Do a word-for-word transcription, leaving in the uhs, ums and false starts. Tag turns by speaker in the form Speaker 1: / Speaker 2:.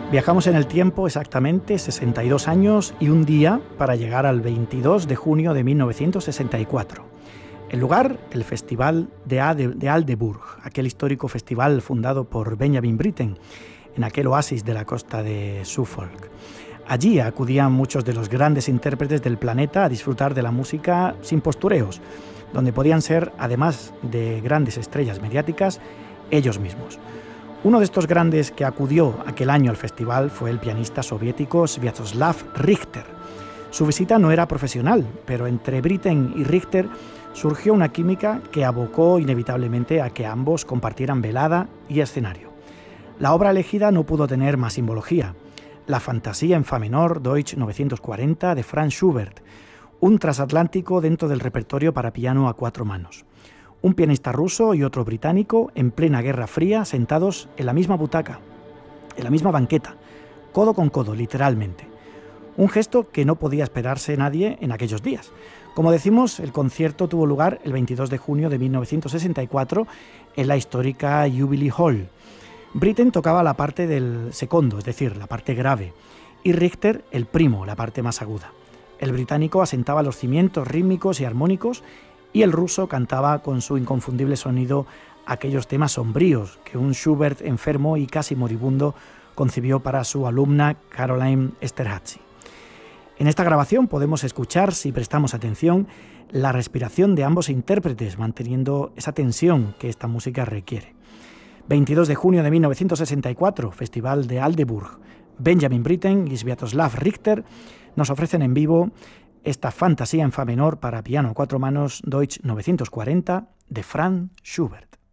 Speaker 1: Viajamos en el tiempo exactamente sesenta y dos años y un día para llegar al veintidós de junio de mil novecientos sesenta y cuatro. El lugar, el Festival de, Ade, de Aldeburgh, aquel histórico festival fundado por Benjamin Britten en aquel oasis de la costa de Suffolk. Allí acudían muchos de los grandes intérpretes del planeta a disfrutar de la música sin postureos, donde podían ser, además de grandes estrellas mediáticas, ellos mismos. Uno de estos grandes que acudió aquel año al festival fue el pianista soviético Sviatoslav Richter. Su visita no era profesional, pero entre Britten y Richter surgió una química que abocó inevitablemente a que ambos compartieran velada y escenario. La obra elegida no pudo tener más simbología: la Fantasía en fa menor, Deutsch novecientos cuarenta, de Franz Schubert, un transatlántico dentro del repertorio para piano a cuatro manos. Un pianista ruso y otro británico en plena Guerra Fría sentados en la misma butaca, en la misma banqueta, codo con codo, literalmente. Un gesto que no podía esperarse nadie en aquellos días. Como decimos, el concierto tuvo lugar el veintidós de junio de mil novecientos sesenta y cuatro en la histórica Jubilee Hall. Britten tocaba la parte del secondo, es decir, la parte grave, y Richter el primo, la parte más aguda. El británico asentaba los cimientos rítmicos y armónicos, y el ruso cantaba con su inconfundible sonido aquellos temas sombríos que un Schubert enfermo y casi moribundo concibió para su alumna Caroline Esterházy. En esta grabación podemos escuchar, si prestamos atención, la respiración de ambos intérpretes, manteniendo esa tensión que esta música requiere. veintidós de junio de mil novecientos sesenta y cuatro, Festival de Aldeburgh. Benjamin Britten y Sviatoslav Richter nos ofrecen en vivo esta Fantasía en fa menor para piano a cuatro manos, Deutsch novecientos cuarenta, de Franz Schubert.